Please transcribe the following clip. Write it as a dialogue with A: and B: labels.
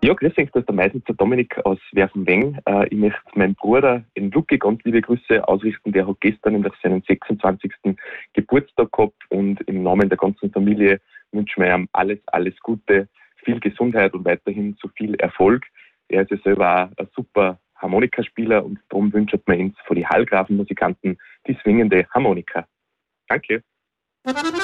A: Ja, grüß euch, das ist der Meisnitzer Dominik aus Werfenweng. Ich möchte meinem Bruder, den Luki, ganz liebe Grüße ausrichten. Der hat gestern nämlich seinen 26. Geburtstag gehabt und im Namen der ganzen Familie wünschen wir ihm alles Gute, viel Gesundheit und weiterhin so viel Erfolg. Er ist ja selber auch ein super Harmonikaspieler und darum wünscht man uns von den Hallgrafen-Musikanten die swingende Harmonika. Danke.